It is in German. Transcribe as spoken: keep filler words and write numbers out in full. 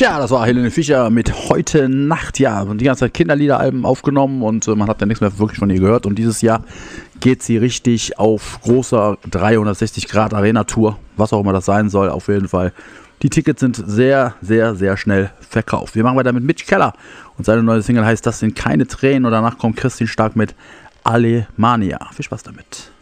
Tja, das war Helene Fischer mit Heute Nacht. Ja, und die ganze Zeit Kinderliederalben aufgenommen und äh, man hat ja nichts mehr wirklich von ihr gehört. Und dieses Jahr geht sie richtig auf großer dreihundertsechzig Grad Arena Tour, was auch immer das sein soll, auf jeden Fall. Die Tickets sind sehr, sehr, sehr schnell verkauft. Wir machen weiter mit Mitch Keller und seine neue Single heißt Das sind keine Tränen und danach kommt Christin Stark mit Alemania. Viel Spaß damit.